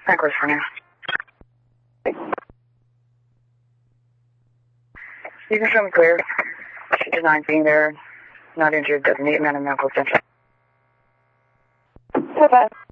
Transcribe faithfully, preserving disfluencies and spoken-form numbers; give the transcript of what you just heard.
That goes for now. You can show me clear. She denies being there. Not injured. Doesn't need amount of medical attention. Bye-bye.